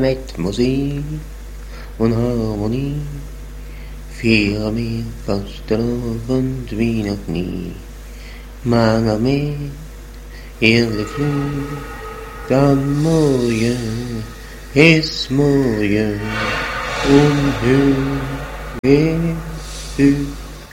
met muziek en harmonie. Vier meer vastelovend wie nog niet. Maar nog meer, heerlijk vloed, dan mooie is mooie. Onheus u.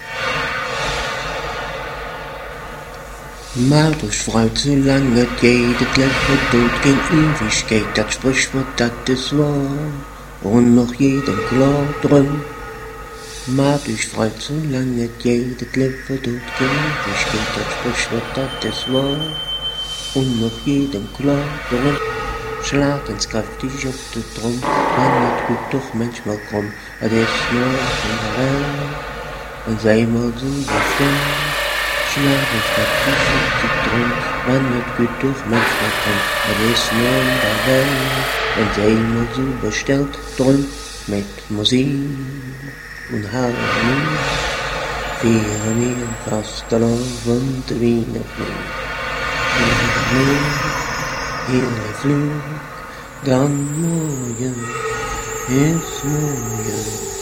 Maar dus fruit, zolang het geht, het leven doet geen Ewigkeit, dat Sprichwort, dat is waar, und noch jedem klar drum. Maar dus fruit, zolang het geht, het leven doet geen Ewigkeit, dat Sprichwort, dat is waar, und noch jedem klar drum. Slaat eens krachtig op de trom, maar het goed toch manchmal krom, het is nog een verhaal, en zij maar zo bestemd. Slaat eens krachtig op de trom, maar het goed toch manchmal krom, het is nog een verhaal, en zij maar zo besteld, drum met muziek en harmonie. Vier meer vastelovend wie nog niet. Vier meer, heerlijk vloed, dan mooie is mooie.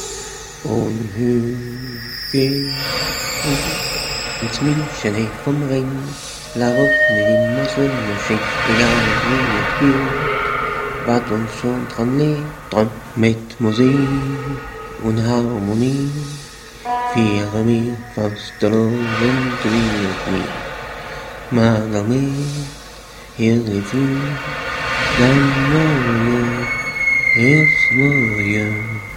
Onheugig. Iets München heeft vom Ring, waarop nu immer Sonnenschein, egal wie het geht, wat ons schon dran lebt, drum met muziek en harmonie. Vier meer vastelovend wie nog niet. Maar nog meer, heerlijk vloed, dan mooie is mooie.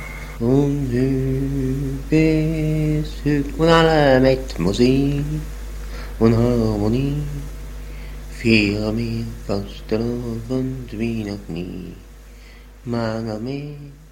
Onheugig is het. En alle met muziek en harmonie. Vier meer vastelovend wie nog niet. Maar nog meer.